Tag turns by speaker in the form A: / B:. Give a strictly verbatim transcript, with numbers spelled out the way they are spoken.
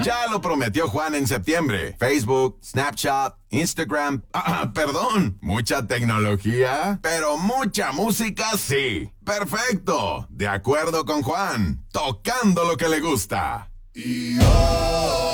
A: Ya lo prometió Juan en septiembre. Facebook, Snapchat, Instagram. Ah, perdón. Mucha tecnología, pero mucha música sí. Perfecto. De acuerdo con Juan. Tocando lo que le gusta. Y oh.